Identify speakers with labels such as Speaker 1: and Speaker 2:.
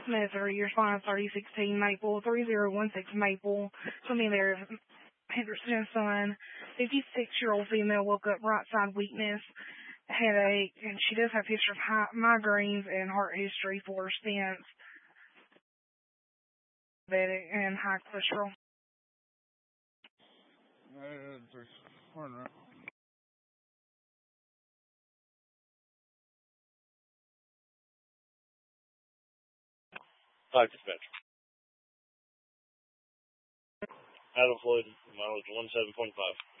Speaker 1: Missouri, your spine 3016 Maple, 3016 Maple. Somebody there, Henderson's son, 56-year-old female, woke up right side weakness, headache, and she does have history of migraines and heart history for stents, diabetic, and high cholesterol.
Speaker 2: Hi, dispatch. Adam Floyd, mileage 17.5.